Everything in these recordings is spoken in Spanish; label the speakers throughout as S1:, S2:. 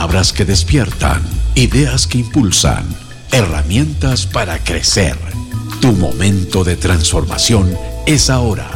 S1: Palabras que despiertan, ideas que impulsan, herramientas para crecer. Tu momento de transformación es ahora.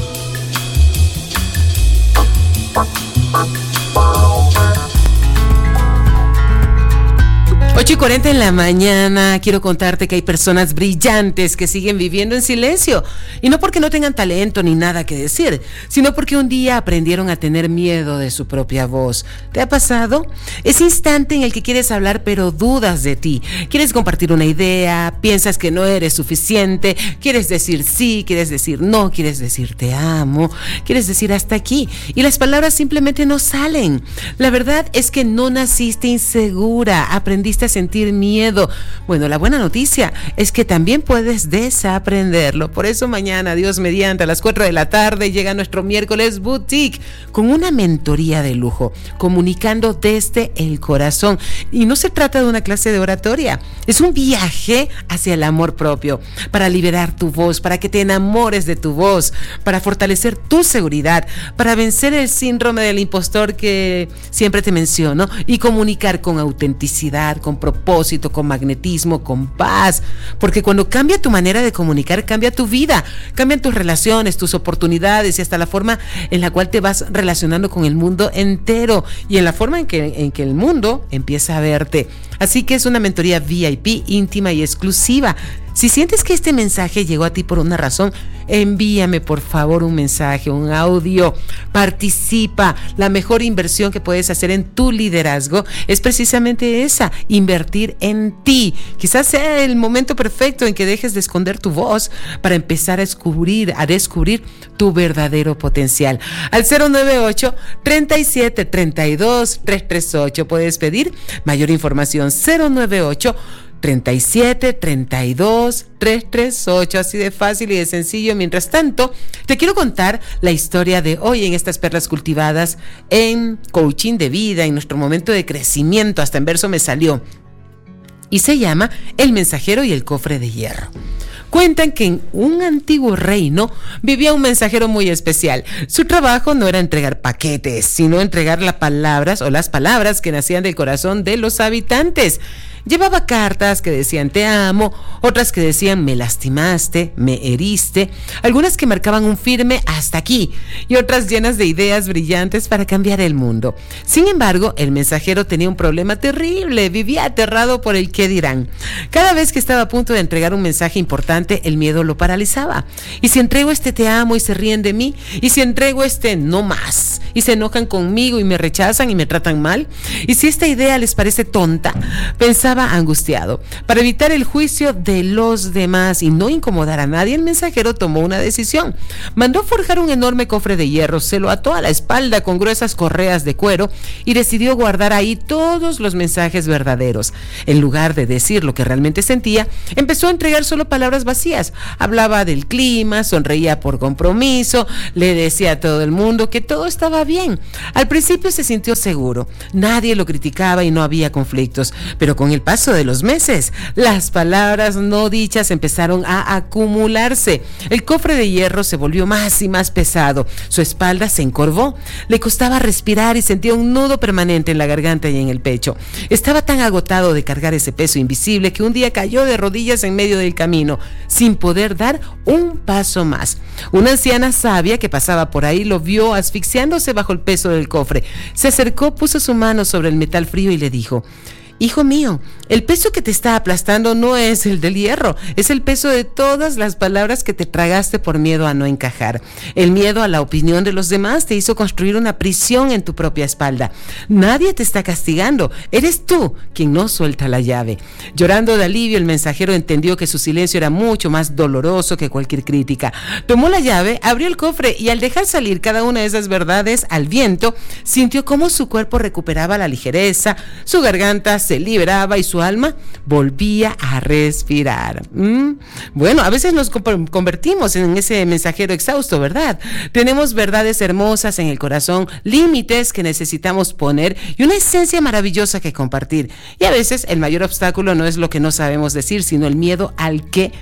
S2: Ocho y 40 en la mañana. Quiero contarte que hay personas brillantes que siguen viviendo en silencio, y no porque no tengan talento ni nada que decir, sino porque un día aprendieron a tener miedo de su propia voz. ¿Te ha pasado? Ese instante en el que quieres hablar pero dudas de ti, quieres compartir una idea, piensas que no eres suficiente, quieres decir sí, quieres decir no, quieres decir te amo, quieres decir hasta aquí, y las palabras simplemente no salen. La verdad es que no naciste insegura, aprendiste a sentir miedo. Bueno, la buena noticia es que también puedes desaprenderlo. Por eso mañana, Dios mediante, a las 4 de la tarde llega nuestro miércoles Boutique con una mentoría de lujo, comunicando desde el corazón. Y no se trata de una clase de oratoria, es un viaje hacia el amor propio, para liberar tu voz, para que te enamores de tu voz, para fortalecer tu seguridad, para vencer el síndrome del impostor que siempre te menciono, y comunicar con autenticidad, con propósito, con magnetismo, con paz, porque cuando cambia tu manera de comunicar, cambia tu vida, cambian tus relaciones, tus oportunidades y hasta la forma en la cual te vas relacionando con el mundo entero y en la forma en que el mundo empieza a verte. Así que es una mentoría VIP, íntima y exclusiva. Si sientes que este mensaje llegó a ti por una razón, envíame por favor un mensaje, un audio. Participa. La mejor inversión que puedes hacer en tu liderazgo es precisamente esa, invertir en ti. Quizás sea el momento perfecto en que dejes de esconder tu voz para empezar a descubrir tu verdadero potencial. Al 098-3732-338 puedes pedir mayor información. 098-3732-338, así de fácil y de sencillo. Mientras tanto, te quiero contar la historia de hoy en estas perlas cultivadas en coaching de vida, en nuestro momento de crecimiento. Hasta en verso me salió. Y se llama El mensajero y el cofre de hierro. Cuentan que en un antiguo reino vivía un mensajero muy especial. Su trabajo no era entregar paquetes, sino entregar las palabras que nacían del corazón de los habitantes. Llevaba cartas que decían te amo, otras que decían me lastimaste, me heriste, algunas que marcaban un firme hasta aquí y otras llenas de ideas brillantes para cambiar el mundo. Sin embargo, el mensajero tenía un problema terrible, vivía aterrado por el qué dirán. Cada vez que estaba a punto de entregar un mensaje importante, el miedo lo paralizaba. ¿Y si entrego este te amo y se ríen de mí? ¿Y si entrego este no más y se enojan conmigo y me rechazan y me tratan mal? ¿Y si esta idea les parece tonta? Pensaba angustiado. Para evitar el juicio de los demás y no incomodar a nadie, el mensajero tomó una decisión. Mandó forjar un enorme cofre de hierro, se lo ató a la espalda con gruesas correas de cuero y decidió guardar ahí todos los mensajes verdaderos. En lugar de decir lo que realmente sentía, empezó a entregar solo palabras vacías. Hablaba del clima, sonreía por compromiso, le decía a todo el mundo que todo estaba bien. Al principio se sintió seguro, nadie lo criticaba y no había conflictos, pero con el paso de los meses, las palabras no dichas empezaron a acumularse. El cofre de hierro se volvió más y más pesado. Su espalda se encorvó. Le costaba respirar y sentía un nudo permanente en la garganta y en el pecho. Estaba tan agotado de cargar ese peso invisible que un día cayó de rodillas en medio del camino, sin poder dar un paso más. Una anciana sabia que pasaba por ahí lo vio asfixiándose bajo el peso del cofre. Se acercó, puso su mano sobre el metal frío y le dijo: hijo mío, el peso que te está aplastando no es el del hierro, es el peso de todas las palabras que te tragaste por miedo a no encajar. El miedo a la opinión de los demás te hizo construir una prisión en tu propia espalda. Nadie te está castigando, eres tú quien no suelta la llave. Llorando de alivio, el mensajero entendió que su silencio era mucho más doloroso que cualquier crítica. Tomó la llave, abrió el cofre y al dejar salir cada una de esas verdades al viento, sintió cómo su cuerpo recuperaba la ligereza, su garganta se liberaba y su alma volvía a respirar. Bueno, a veces nos convertimos en ese mensajero exhausto, ¿verdad? Tenemos verdades hermosas en el corazón, límites que necesitamos poner y una esencia maravillosa que compartir. Y a veces el mayor obstáculo no es lo que no sabemos decir, sino el miedo al qué